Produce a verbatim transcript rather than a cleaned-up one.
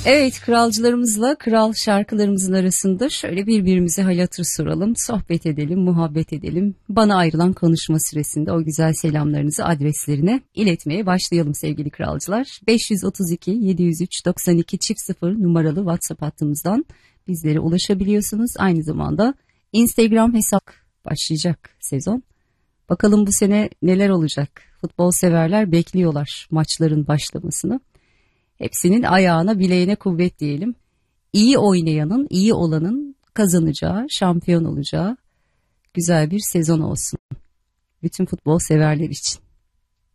Evet, kralcılarımızla kral şarkılarımızın arasında şöyle birbirimize hal hatır soralım, sohbet edelim, muhabbet edelim. Bana ayrılan konuşma süresinde o güzel selamlarınızı adreslerine iletmeye başlayalım sevgili kralcılar. beş yüz otuz iki yedi yüz üç doksan iki çift sıfır numaralı WhatsApp hattımızdan bizlere ulaşabiliyorsunuz. Aynı zamanda Instagram hesap başlayacak sezon. Bakalım bu sene neler olacak? Futbol severler bekliyorlar maçların başlamasını. Hepsinin ayağına bileğine kuvvet diyelim. İyi oynayanın, iyi olanın kazanacağı, şampiyon olacağı güzel bir sezon olsun. Bütün futbol severler için.